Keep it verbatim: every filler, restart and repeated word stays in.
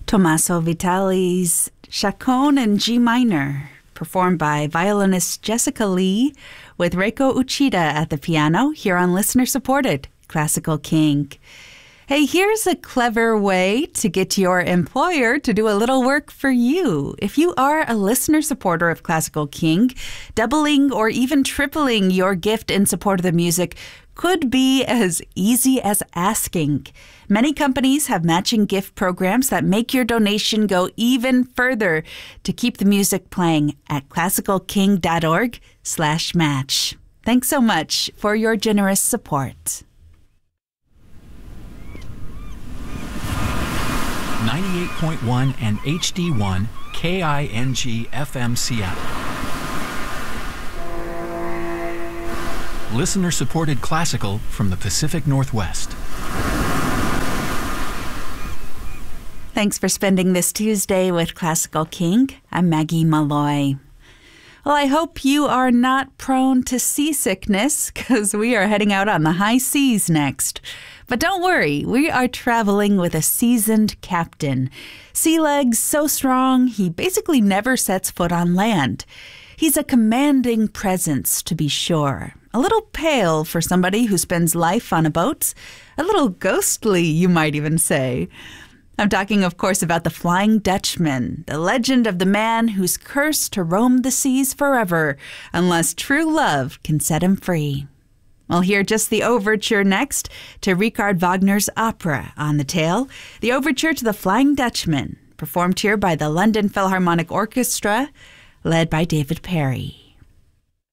Tommaso Vitali's Chaconne in G minor, performed by violinist Jessica Lee with Reiko Uchida at the piano here on listener-supported Classical King. Hey, here's a clever way to get your employer to do a little work for you. If you are a listener supporter of Classical King, doubling or even tripling your gift in support of the music could be as easy as asking. Many companies have matching gift programs that make your donation go even further to keep the music playing at classicalking.org slash match. Thanks so much for your generous support. ninety-eight point one and H D one K I N G F M Seattle. Listener-supported classical from the Pacific Northwest. Thanks for spending this Tuesday with Classical King. I'm Maggie Malloy. Well, I hope you are not prone to seasickness because we are heading out on the high seas next. But don't worry, we are traveling with a seasoned captain. Sea legs so strong, he basically never sets foot on land. He's a commanding presence, to be sure. A little pale for somebody who spends life on a boat. A little ghostly, you might even say. I'm talking, of course, about the Flying Dutchman, the legend of the man who's cursed to roam the seas forever unless true love can set him free. We'll hear just the overture next to Richard Wagner's opera On the Tail, the overture to the Flying Dutchman, performed here by the London Philharmonic Orchestra, led by David Perry.